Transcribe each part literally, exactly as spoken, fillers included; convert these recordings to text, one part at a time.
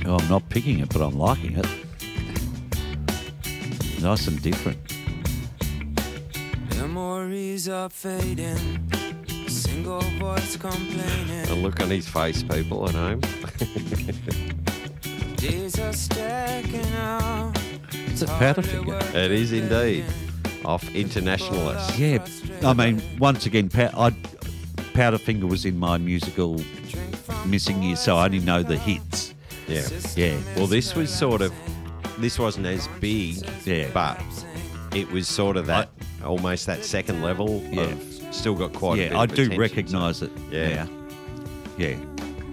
Oh, I'm not picking it, but I'm liking it. Nice and different. Memories are fading. Single voice complaining. A look on his face, people at home. Days are stacking up. It's a Powderfinger. It is indeed. Off Internationalist. Yeah, I mean, once again, Pow- I, Powderfinger was in my musical missing years, so I only know the hits. Yeah. Yeah. Well, this was sort of, this wasn't as big, Yeah. but it was sort of that, almost that second level Yeah. of, still got quite a bit Yeah, I of do attention, recognise so- it. Yeah. Yeah. Yeah.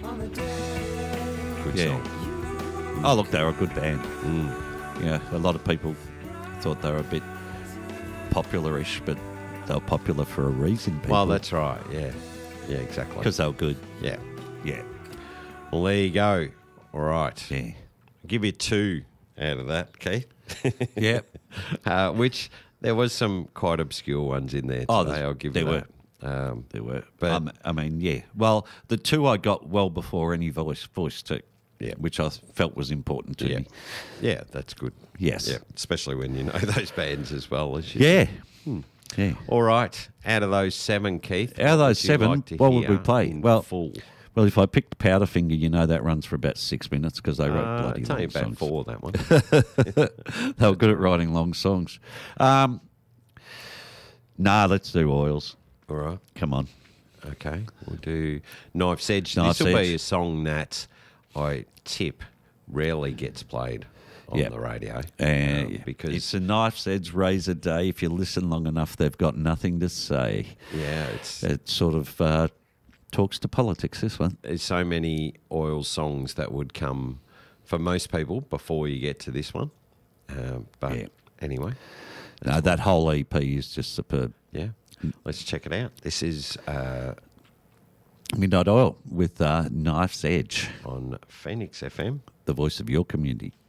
Good Yeah. song. Oh, look, they were a good band. Mm. Yeah, a lot of people thought they were a bit popularish, but they were popular for a reason. People. Well, that's right, yeah. Yeah, exactly. because they were good. Yeah. Yeah. Well, there you go. All right. Yeah. I'll give you two out of that, Keith. Yeah. uh, which there was some quite obscure ones in there today. Oh, there- I'll give there you were. that. Um, There were. But- um, I mean, yeah. Well, the two I got well before any voice voice too, Yeah. which I felt was important to yeah, me. yeah, that's good. Yes. Yeah, especially when you know those bands as well as you. Yeah. Yeah. All right. Out of those seven, Keith. Out of what those would you seven, like to what would we hear play? in Well, full. Well, if I picked Powderfinger, you know that runs for about six minutes because they wrote Uh, bloody it's long only about songs. four, that one. They were good at writing long songs. Um, nah, let's do Oils. All right. Come on. Okay. We'll do Knife's Edge. Knife's This will Edge. be a song that I tip rarely gets played on Yep. the radio. Uh, um, because it's a Knife's Edge razor day. If you listen long enough, they've got nothing to say. yeah, it's It sort of uh, talks to politics, this one. there's so many oil songs that would come for most people before you get to this one. Um, but Yeah. anyway, No, that whole E P is just superb. yeah, let's check it out. This is uh, Midnight Oil with uh, Knife's Edge, on Phoenix F M. the voice of your community.